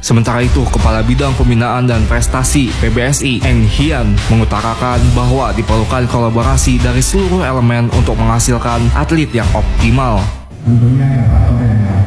Sementara itu, Kepala Bidang Pembinaan dan Prestasi PBSI, Eng Hian, mengutarakan bahwa diperlukan kolaborasi dari seluruh elemen untuk menghasilkan atlet yang optimal. Tentunya faktor yang